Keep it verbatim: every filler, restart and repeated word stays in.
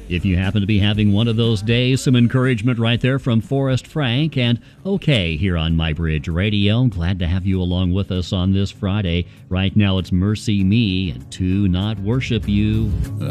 If you happen to be having one of those days, some encouragement right there from Forrest Frank and OK here on My Bridge Radio. Glad to have you along with us on this Friday. Right now it's Mercy Me and To Not Worship You.